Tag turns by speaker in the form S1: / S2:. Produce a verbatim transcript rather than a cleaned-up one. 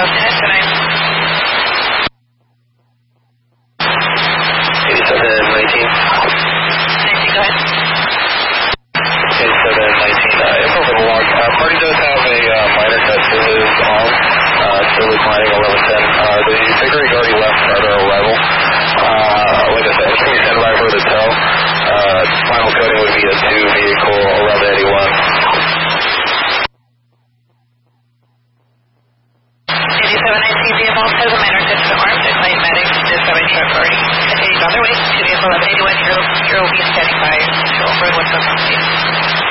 S1: minutes, and I'm...
S2: eighty-seven nineteen.
S1: nineteen, go ahead.
S2: eighty-seven nineteen, uh, info for the log. Uh, party does have a uh, miner that still is on, uh, still is mining eleven ten. Uh, the figure rig already left at our arrival. Uh, like I said, it's going to be stand by for the tow. Uh, final coding would be a two vehicle eleven eighty-one.
S1: eighty-seven nineteen, V M L has a miner that's armed and claim medic is seven truck already continuing on their way to vehicle eleven eighty-one. Hero will be standing by to over what's up on scene.